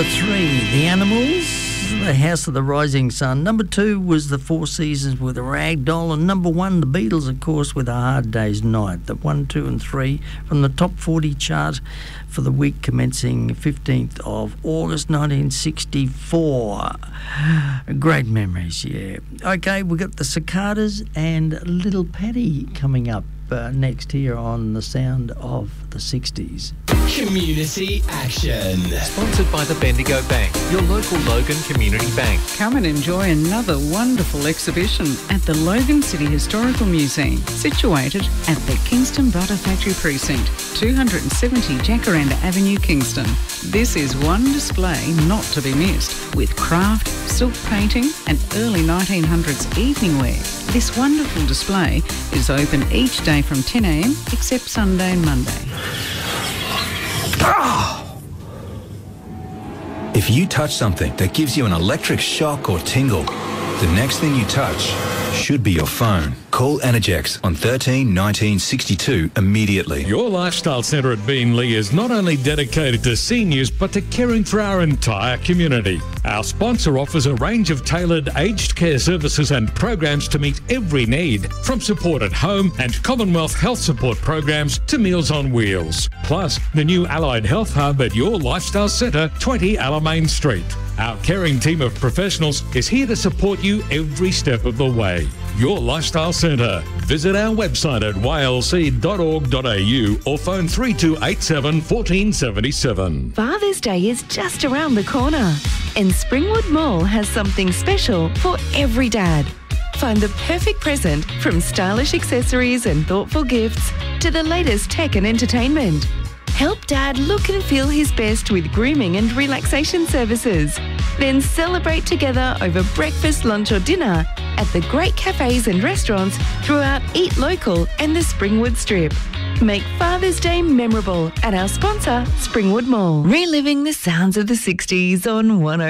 Number 3, The Animals, The House of the Rising Sun. Number 2 was The Four Seasons with a Rag Doll. And number 1, The Beatles, of course, with A Hard Day's Night. The 1, 2 and 3 from the top 40 chart for the week commencing 15th of August 1964. Great memories, yeah. Okay, we've got the Cicadas and Little Patty coming up next here on The Sound of the 60s. Community Action. Sponsored by the Bendigo Bank, your local Logan Community Bank. Come and enjoy another wonderful exhibition at the Logan City Historical Museum, situated at the Kingston Butter Factory Precinct, 270 Jacaranda Avenue, Kingston. This is one display not to be missed, with craft, silk painting and early 1900s evening wear. This wonderful display is open each day from 10 a.m. except Sunday and Monday. If you touch something that gives you an electric shock or tingle, the next thing you touch should be your phone. Call Energex on 13 19 62 immediately. Your Lifestyle Centre at Beenleigh is not only dedicated to seniors but to caring for our entire community. Our sponsor offers a range of tailored aged care services and programs to meet every need, from support at home and Commonwealth Health Support programs to Meals on Wheels. Plus, the new Allied Health Hub at Your Lifestyle Centre, 20 Alamein Street. Our caring team of professionals is here to support you every step of the way. Your Lifestyle Centre. Visit our website at ylc.org.au or phone 3287 1477. Father's Day is just around the corner, and Springwood Mall has something special for every dad. Find the perfect present, from stylish accessories and thoughtful gifts to the latest tech and entertainment. Help Dad look and feel his best with grooming and relaxation services. Then celebrate together over breakfast, lunch or dinner at the great cafes and restaurants throughout Eat Local and the Springwood Strip. Make Father's Day memorable at our sponsor, Springwood Mall. Reliving the sounds of the 60s on 101.